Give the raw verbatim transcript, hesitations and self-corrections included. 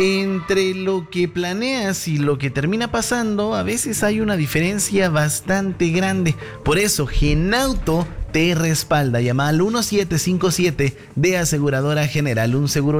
Entre lo que planeas y lo que termina pasando, a veces hay una diferencia bastante grande. Por eso, Genauto te respalda. Llama al uno siete cinco siete de Aseguradora General, un seguro